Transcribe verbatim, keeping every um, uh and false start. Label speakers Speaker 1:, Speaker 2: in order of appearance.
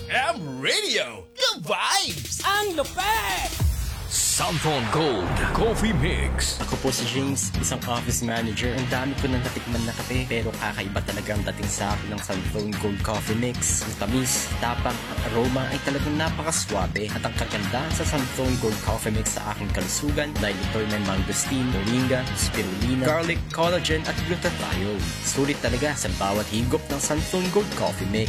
Speaker 1: M Radio, the vibes!
Speaker 2: Ang lupet!
Speaker 3: Santon Gold Coffee Mix.
Speaker 4: Ako po si James, isang office manager. Ang dami ko nang natikman na kape, pero kakaiba talaga ang dating sa akin ng Santon Gold Coffee Mix. Ang tamis, tapang at aroma ay talagang napakaswabe. At ang kaganda sa Santon Gold Coffee Mix sa aking kalusugan dahil ito'y may mangosteen, moringa, spirulina, garlic, collagen at glutathione. Sulit talaga sa bawat higop ng Santon Gold Coffee Mix.